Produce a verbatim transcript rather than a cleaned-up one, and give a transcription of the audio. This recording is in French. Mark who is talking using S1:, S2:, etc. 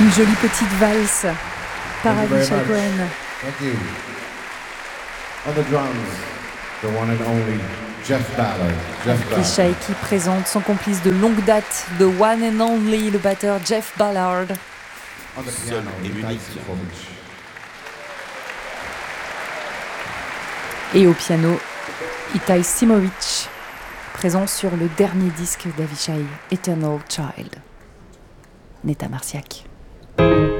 S1: Une jolie petite valse par Avishai Cohen.
S2: Thank you. On the drums, the one and only Jeff Ballard. Jeff Ballard.
S1: Avishai qui présente son complice de longue date, the one and only, le batteur Jeff Ballard.
S2: On the
S3: Seul
S2: piano,
S3: et
S2: Itai
S3: unique.
S2: Simovic.
S1: Et au piano, Itai Simovic, présent sur le dernier disque d'Avishai, Eternal Child. Neta Marciac.